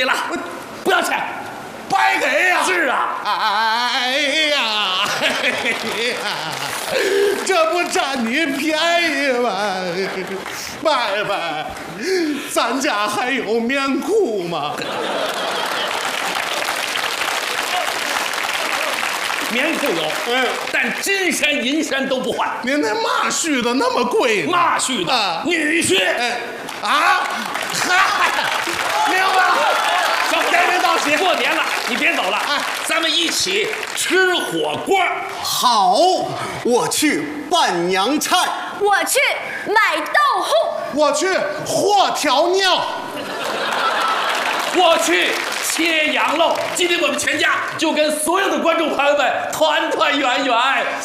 你了，不要钱， 白给呀！ 是啊， 哎呀，这不占你便宜吗？买呗，咱家还有棉裤吗？ 棉裤有，但金山银山都不换。 您那嘛须的那么贵呢？ 嘛须的， 啊女婿。 啊，嗨，明白了。 小伙子， 该您道喜。 过年了，你别走了，咱们一起吃火锅。 好，我去拌娘菜， 我去买豆腐， 我去和条尿。 我去切羊肉。今天我们全家就跟所有的观众朋友们团团圆圆。